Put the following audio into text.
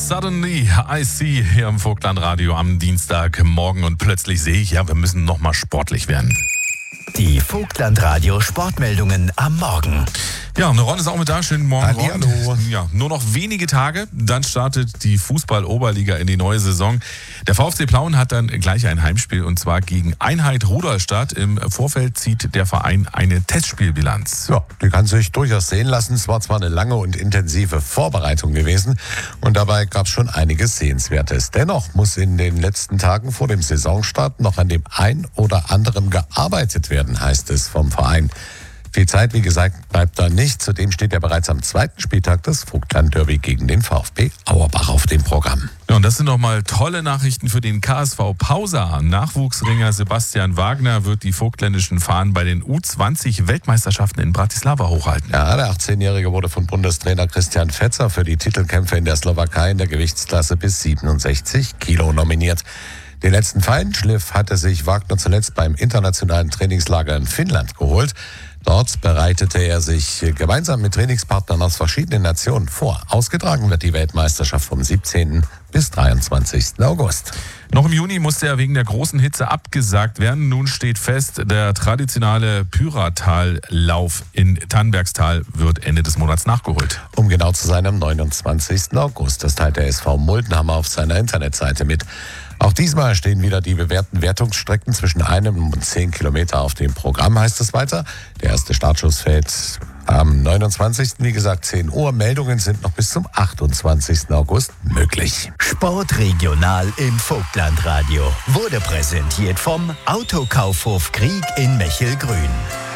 Suddenly I See hier im Vogtlandradio am Dienstagmorgen und plötzlich sehe ich, ja, wir müssen nochmal sportlich werden. Die Vogtlandradio Sportmeldungen am Morgen. Ja, und Ron ist auch mit da. Schönen Morgen, Ron. Hallo. Ja, nur noch wenige Tage, dann startet die Fußball-Oberliga in die neue Saison. Der VfC Plauen hat dann gleich ein Heimspiel und zwar gegen Einheit Rudolstadt. Im Vorfeld zieht der Verein eine Testspielbilanz. Ja, die kann sich durchaus sehen lassen. Es war zwar eine lange und intensive Vorbereitung gewesen und dabei gab es schon einiges Sehenswertes. Dennoch muss in den letzten Tagen vor dem Saisonstart noch an dem ein oder anderen gearbeitet werden, heißt es vom Verein. Viel Zeit, wie gesagt, bleibt da nicht. Zudem steht ja bereits am zweiten Spieltag das Vogtland-Derby gegen den VfB Auerbach auf dem Programm. Ja, und das sind nochmal tolle Nachrichten für den KSV Pausa. Nachwuchsringer Sebastian Wagner wird die vogtländischen Fahnen bei den U20-Weltmeisterschaften in Bratislava hochhalten. Ja, der 18-Jährige wurde von Bundestrainer Christian Fetzer für die Titelkämpfe in der Slowakei in der Gewichtsklasse bis 67 Kilo nominiert. Den letzten Feinschliff hatte sich Wagner zuletzt beim internationalen Trainingslager in Finnland geholt. Dort bereitete er sich gemeinsam mit Trainingspartnern aus verschiedenen Nationen vor. Ausgetragen wird die Weltmeisterschaft vom 17. bis 23. August. Noch im Juni musste er wegen der großen Hitze abgesagt werden. Nun steht fest, der traditionelle Pyratal-Lauf in Tannbergstal wird Ende des Monats nachgeholt. Um genau zu sein, am 29. August. Das teilt der SV Muldenhammer auf seiner Internetseite mit. Auch diesmal stehen wieder die bewährten Wertungsstrecken zwischen 1 und 10 Kilometer auf dem Programm, heißt es weiter. Der erste Startschuss fällt am 29. Wie gesagt, 10 Uhr. Meldungen sind noch bis zum 28. August möglich. Sportregional im Vogtlandradio wurde präsentiert vom Autokaufhof Krieg in Mechelgrün.